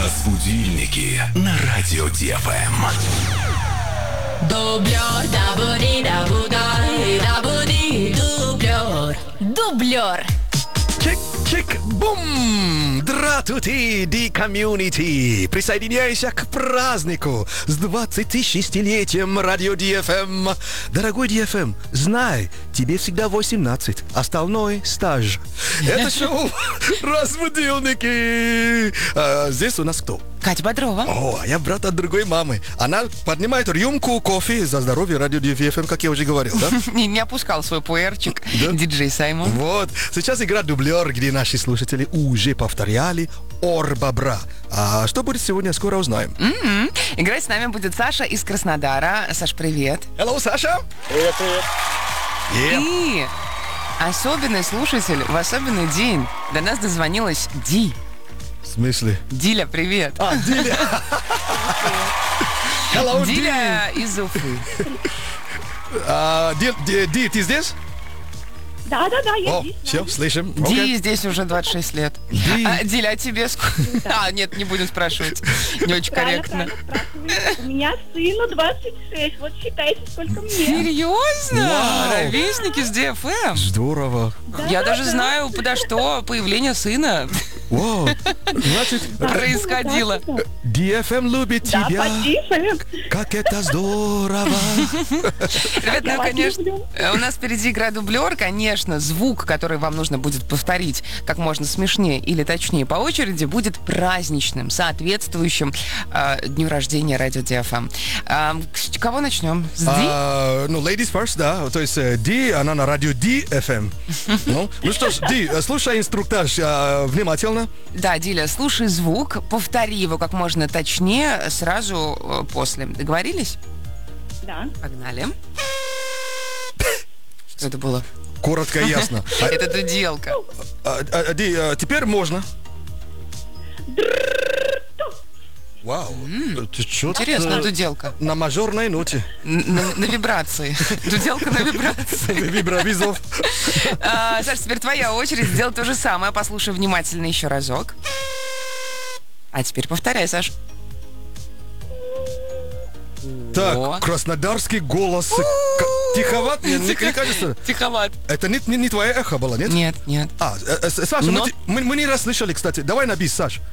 Разбудильники на радио ДФМ. Дублер, дублер. Дублер. Чик-чик-бум! Здравствуйте, D-Community! Присоединяйся к празднику с 26-летием радио DFM. Дорогой DFM, знай, тебе всегда 18, остальной стаж. Это шоу «Разбудильники». Здесь у нас кто? Катя Бодрова. О, а я брат от другой мамы. Она поднимает рюмку кофе за здоровье радио DFM, как я уже говорил, да? Не опускал свой пуэрчик диджей Саймон. Вот. Сейчас игра «Дублер», где наши слушатели уже повторяли «Ор бобра». А что будет сегодня, скоро узнаем. Играть с нами будет Саша из Краснодара. Саш, привет. Hello, Саша. Привет, привет. И особенный слушатель в особенный день. До нас дозвонилась Ди. В смысле? Диля, привет. Диля. Hello, Диля из Уфы. Ди, ты здесь? Да, я здесь. Все, слышим. Ди здесь уже 26 лет. Ди. Диля, а тебе сколько? Нет, не будем спрашивать. Не очень корректно. У меня сыну 26. Вот считайте, сколько мне. Серьезно? Вау. Ровесники с DFM. Здорово. Я даже знаю, подо что появление сына Вау. Значит, происходило. DFM любит Да, тебя. по DFM. Как это здорово. Ребят, Я вас конечно, люблю. у нас впереди игра «Дублер». Конечно, звук, который вам нужно будет повторить как можно смешнее или точнее по очереди, будет праздничным, соответствующим дню рождения радио DFM. С кого начнем? С Ди? Ladies first, да. То есть Ди, она на радио DFM. Ну что ж, Ди, слушай инструктаж внимательно. Да, Диля, слушай звук, повтори его как можно точнее сразу после. Договорились? Да. Погнали. Что это было? Коротко и ясно. Это дуделка. Ди, теперь можно. Вау. Ты что? Интересная дуделка. На мажорной ноте. На вибрации. Дуделка на вибрации. Вибровизов. Саш, теперь твоя очередь сделать то же самое. Послушай внимательно еще разок. А теперь повторяй, Саш. Так, О. краснодарский голос. Тиховат? Не кажется? Тиховат. Это не твое эхо было, нет? Нет. Саша, Но- мы не расслышали, кстати. Давай на бис, Саш.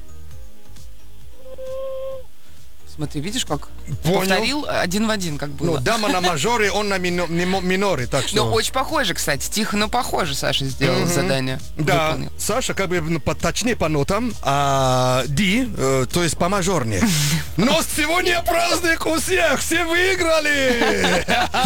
Смотри, видишь, как Понял. повторил один в один, как Ну, было. дама на мажоре, он на миноре, так что... Ну, очень похоже, кстати. Тихо, но похоже Саша сделал задание. Да, Выполнил. Саша как бы точнее по нотам, а Ди, то есть по мажорнее. Но сегодня праздник у всех, все выиграли!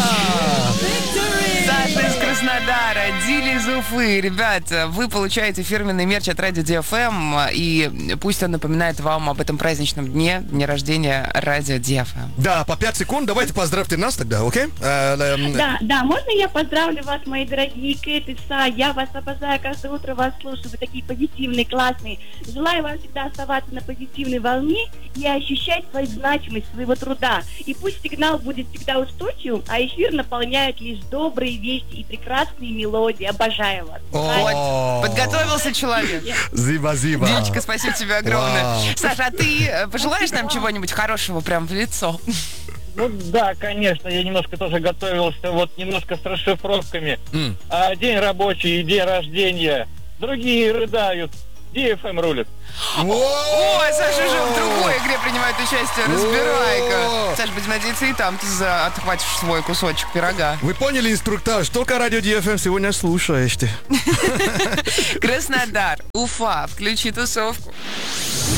Саша из Краснодара, Диля из Уфы. Ребята, вы получаете фирменный мерч от радио DFM, и пусть он напоминает вам об этом праздничном дне рождения радио DFM. Да, по 5 секунд, давайте поздравьте нас тогда, окей? Да, можно я поздравлю вас, мои дорогие Кэт и Са? Я вас обожаю, каждое утро вас слушаю, вы такие позитивные, классные. Желаю вам всегда оставаться на позитивной волне и ощущать свою значимость своего труда. И пусть сигнал будет всегда устойчивым, а эфир наполняет лишь добрые вести и прекрасные мелодии. Обожаю вас. О, Подготовился человек. Зиба. Дилечка, спасибо тебе огромное. Вау. Саша, а ты пожелаешь нам чего-нибудь хорошего прям в лицо? Ну да, конечно, я немножко тоже готовился, вот немножко с расшифровками. День рабочий, день рождения. Другие рыдают. DFM рулит. Ой, Саша уже в другой игре принимает участие. Разбирай-ка. Саш, будем надеяться, и там ты отхватишь свой кусочек пирога. Вы поняли инструктаж? Только радио DFM сегодня слушаешь ты. Краснодар, Уфа, включи тусовку.